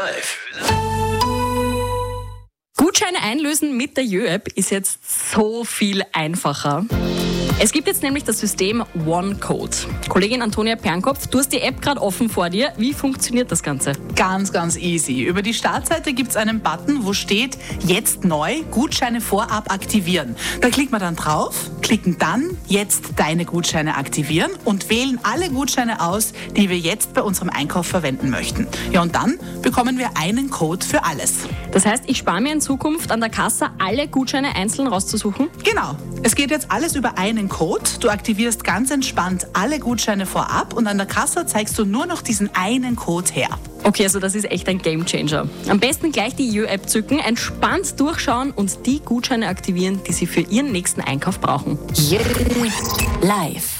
live. Gutscheine einlösen mit der Jö-App ist jetzt so viel einfacher. Es gibt jetzt nämlich das System OneCode. Kollegin Antonia Pernkopf, du hast die App gerade offen vor dir. Wie funktioniert das Ganze? Ganz, ganz easy. Über die Startseite gibt es einen Button, wo steht, jetzt neu, Gutscheine vorab aktivieren. Da klicken wir dann drauf, klicken dann, jetzt deine Gutscheine aktivieren und wählen alle Gutscheine aus, die wir jetzt bei unserem Einkauf verwenden möchten. Ja, und dann bekommen wir einen Code für alles. Das heißt, ich spare mir in Zukunft an der Kasse alle Gutscheine einzeln rauszusuchen? Genau. Es geht jetzt alles über einen Code. Du aktivierst ganz entspannt alle Gutscheine vorab und an der Kasse zeigst du nur noch diesen einen Code her. Okay, also das ist echt ein Gamechanger. Am besten gleich die Jö-App zücken, entspannt durchschauen und die Gutscheine aktivieren, die Sie für Ihren nächsten Einkauf brauchen. Jö live.